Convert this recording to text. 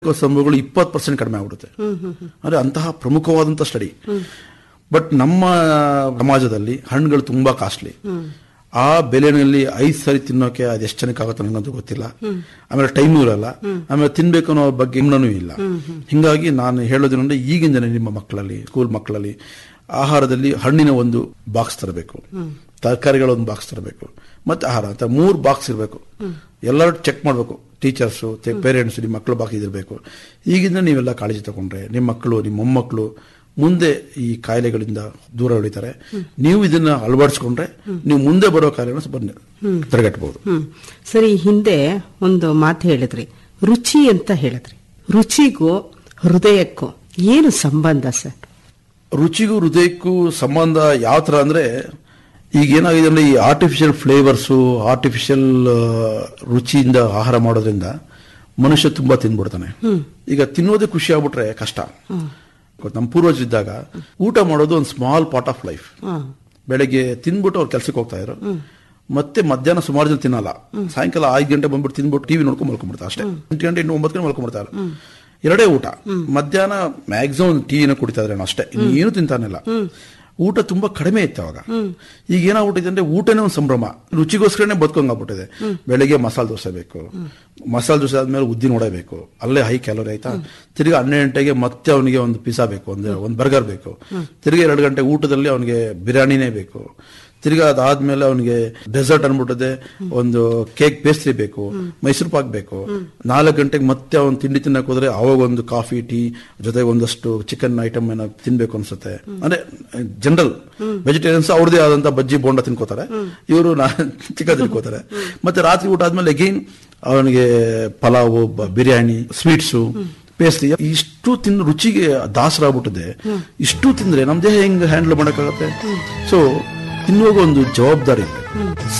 ಸಂಭವಗಳು 20% ಕಡಿಮೆ ಆಗ್ಬಿಡುತ್ತೆ. ಅಂದ್ರೆ ಅಂತಹ ಪ್ರಮುಖವಾದಂತಹ ಸ್ಟಡಿ. ಬಟ್ ನಮ್ಮ ಸಮಾಜದಲ್ಲಿ ಹಣ್ಣುಗಳು ತುಂಬಾ ಕಾಸ್ಟ್ಲಿ. ಆ ಬೆಲೆನಲ್ಲಿ 5 ಸರಿ ತಿನ್ನೋಕೆ ಅದು ಎಷ್ಟು ಜನಕ್ಕೆ ಆಗುತ್ತೆ ನನಗಂತೂ ಗೊತ್ತಿಲ್ಲ. ಆಮೇಲೆ ಟೈಮೂ ಇರಲ್ಲ, ಆಮೇಲೆ ತಿನ್ಬೇಕು ಅನ್ನೋ ಬಗ್ಗೆ ಗಮನನೂ ಇಲ್ಲ. ಹಿಂಗಾಗಿ ನಾನು ಹೇಳೋದೇನಂದ್ರೆ ಈಗಿನ ಜನ ನಿಮ್ಮ ಮಕ್ಕಳಲ್ಲಿ, ಸ್ಕೂಲ್ ಮಕ್ಕಳಲ್ಲಿ ಆಹಾರದಲ್ಲಿ ಹಣ್ಣಿನ ಒಂದು ಬಾಕ್ಸ್ ತರಬೇಕು, ತರಕಾರಿಗಳ ಒಂದು ಬಾಕ್ಸ್ ತರಬೇಕು, ಮತ್ತೆ ಆಹಾರ ಅಂತ 3 ಬಾಕ್ಸ್ ಇರಬೇಕು. ಎಲ್ಲರೂ ಚೆಕ್ ಮಾಡಬೇಕು, ಟೀಚರ್ಸು, ಪೇರೆಂಟ್ಸ್, ನಿಮ್ಮ ಮಕ್ಕಳು ಬಾಕಿ ಇರಬೇಕು. ಈಗಿಂದ ನೀವೆಲ್ಲ ಕಾಳಜಿ ತಗೊಂಡ್ರೆ ನಿಮ್ಮ ಮಕ್ಕಳು, ನಿಮ್ಮ ಮೊಮ್ಮಕ್ಕಳು ಮುಂದೆ ಈ ಕಾಯಿಲೆಗಳಿಂದ ದೂರ ಉಳಿತಾರೆ. ನೀವು ಇದನ್ನ ಅಳವಡಿಸ್ಕೊಂಡ್ರೆ ನೀವು ಮುಂದೆ ಬರೋ ಕಾಯಿಲೆಗಳನ್ನ ಸ್ವಲ್ಪ ತಡೆಗಟ್ಟಬಹುದು. ಸರಿ, ಹಿಂದೆ ಒಂದು ಮಾತು ಹೇಳಿದ್ರಿ, ರುಚಿ ಅಂತ ಹೇಳಿದ್ರಿ. ರುಚಿಗೂ ಹೃದಯಕ್ಕೂ ಏನು ಸಂಬಂಧ ಸರ್? ರುಚಿಗೂ ಹೃದಯಕ್ಕೂ ಸಂಬಂಧ ಯಾವ ತರ ಅಂದ್ರೆ, ಈಗ ಏನಾಗಿದೆ ಅಂದ್ರೆ ಈ ಆರ್ಟಿಫಿಷಿಯಲ್ ಫ್ಲೇವರ್ಸು, ಆರ್ಟಿಫಿಷಿಯಲ್ ರುಚಿಯಿಂದ ಆಹಾರ ಮಾಡೋದ್ರಿಂದ ಮನುಷ್ಯ ತುಂಬಾ ತಿಂದ್ಬಿಡ್ತಾನೆ. ಈಗ ತಿನ್ನೋದೇ ಖುಷಿ ಆಗ್ಬಿಟ್ರೆ ಕಷ್ಟ. ನಮ್ಮ ಪೂರ್ವಜರಿದ್ದಾಗ ಊಟ ಮಾಡೋದು ಒಂದು ಸ್ಮಾಲ್ ಪಾರ್ಟ್ ಆಫ್ ಲೈಫ್. ಬೆಳಗ್ಗೆ ತಿನ್ಬಿಟ್ಟು ಅವ್ರು ಕೆಲ್ಸಕ್ಕೆ ಹೋಗ್ತಾ ಇದ್ರು, ಮತ್ತೆ ಮಧ್ಯಾಹ್ನ ಸುಮಾರು ಜನ ತಿನ್ನಲ್ಲ, ಸಾಯಂಕಾಲ 5 ಗಂಟೆ ಬಂದ್ಬಿಟ್ಟು ತಿನ್ಬಿಟ್ಟು ಟಿವಿ ನೋಡ್ಕೊಂಡು ಮಲ್ಕೊಂಡ್ಬಿಡ್ತಾರೆ ಅಷ್ಟೇ. 8 ಗಂಟೆ 9 ಗಂಟೆ ಮಲ್ಕೊಂಡ್ಬಿಡ್ತಾರೆ. ಎರಡೇ ಊಟ. ಮಧ್ಯಾಹ್ನ ಮ್ಯಾಕ್ಸಿಮಮ್ ಟೀನ ಕುಡಿತಾ ಇದ್ರೆ ಅಷ್ಟೇ, ಇನ್ನೇನು ತಿಂತಾನಿಲ್ಲ. ಊಟ ತುಂಬಾ ಕಡಿಮೆ ಇತ್ತು ಅವಾಗ. ಈಗ ಏನಾಗ್ಬಿಟ್ಟಿದೆ ಅಂದ್ರೆ ಊಟನೇ ಒಂದು ಸಂಭ್ರಮ, ರುಚಿಗೋಸ್ಕರನೇ ಬದುಕೊಂಗಾಗ್ಬಿಟ್ಟಿದೆ. ಬೆಳಗ್ಗೆ ಮಸಾಲೆ ದೋಸೆ ಬೇಕು, ಮಸಾಲೆ ದೋಸೆ ಆದ್ಮೇಲೆ ಉದ್ದಿನ ವಡೆ ಬೇಕು, ಅಲ್ಲೇ ಹೈ ಕ್ಯಾಲೋರಿ ಆಯ್ತಾ. ತಿರ್ಗಿ 12 ಗಂಟೆಗೆ ಮತ್ತೆ ಅವನಿಗೆ ಒಂದು ಪಿಜ್ಜಾ ಬೇಕು, ಒಂದು ಬರ್ಗರ್ ಬೇಕು. ತಿರ್ಗಿ 2 ಗಂಟೆ ಊಟದಲ್ಲಿ ಅವನಿಗೆ ಬಿರಿಯಾನಿನೇ ಬೇಕು. ತಿರ್ಗಿ ಅದಾದ್ಮೇಲೆ ಅವನಿಗೆ ಡೆಸರ್ಟ್ ಅನ್ಬಿಟ್ಟದೆ, ಒಂದು ಕೇಕ್ ಪೇಸ್ಟ್ರಿ ಬೇಕು, ಮೈಸೂರು ಪಾಕ್ ಬೇಕು. 4 ಗಂಟೆಗೆ ಮತ್ತೆ ಅವನು ತಿಂಡಿ ತಿನ್ನಕ್ ಹೋದ್ರೆ ಅವಾಗ ಒಂದು ಕಾಫಿ, ಟೀ ಜೊತೆಗೆ ಒಂದಷ್ಟು ಚಿಕನ್ ಐಟಮ್ ಏನೋ ತಿನ್ಬೇಕು ಅನ್ಸುತ್ತೆ. ಅಂದ್ರೆ ಜನರಲ್ ವೆಜಿಟೇರಿಯನ್ಸ್ ಅವ್ರದೇ ಆದಂತ ಬಜ್ಜಿ ಬೋಂಡ ತಿನ್ಕೋತಾರೆ, ಇವರು ಚಿಕನ್ ತಿನ್ಕೋತಾರೆ. ಮತ್ತೆ ರಾತ್ರಿ ಊಟ ಆದ್ಮೇಲೆ ಅಗೈನ್ ಅವನಿಗೆ ಪಲಾವು, ಬಿರಿಯಾನಿ, ಸ್ವೀಟ್ಸು, ಪೇಸ್ಟ್ರಿ, ಇಷ್ಟು ತಿಂದು ರುಚಿಗೆ ದಾಸರಾಗ್ಬಿಟ್ಟಿದೆ. ಇಷ್ಟು ತಿಂದ್ರೆ ನಮ್ ದೇಹ ಹೆಂಗ್ ಹ್ಯಾಂಡಲ್ ಮಾಡಕ್ಕಾಗತ್ತೆ? ಸೊ ತಿನ್ನುವಾಗ ಒಂದು ಜವಾಬ್ದಾರಿ ಇದೆ.